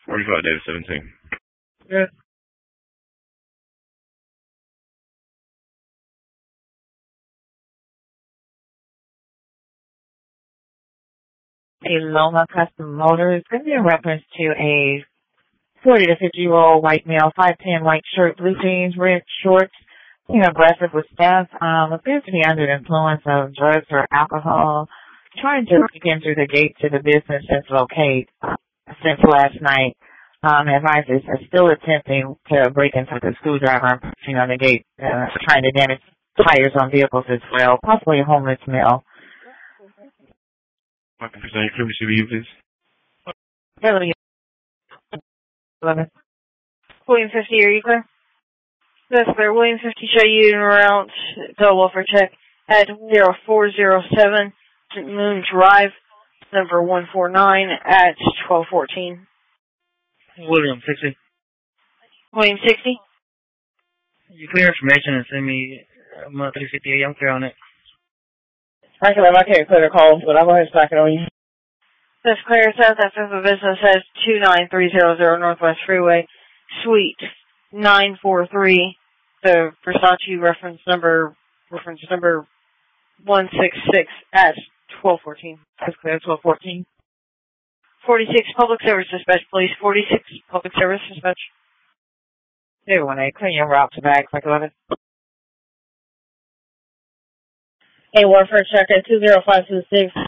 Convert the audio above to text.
45 David 17. Good. A Loma Custom Motors. It's going to be in reference to a 40 to 50-year-old white male, 5'10", white shirt, blue jeans, red shorts, being aggressive with staff, appears to be under the influence of drugs or alcohol, trying to break in through the gate to the business since last night. Advisors are still attempting to break into the screwdriver and pushing on the gate, trying to damage tires on vehicles as well, possibly a homeless male. I can present your privacy with you, please. Beverly 11. William 50, are you clear? That's clear. William 50, show you en route to welfare check at 0407 Moon Drive, number 149 at 1214. William 60. William 60? You clear information and send me my 358. I'm clear on it. I can't clear the call, but I'll go ahead and stack it on you. That's clear. South after the business has 29300 Northwest Freeway, Suite 943. The Versace reference number 166 at 1214. That's clear, 1214. 46 Public Service Dispatch, please. 46 Public Service Dispatch. 018, clear your route to back, 11. A warfare check at 20526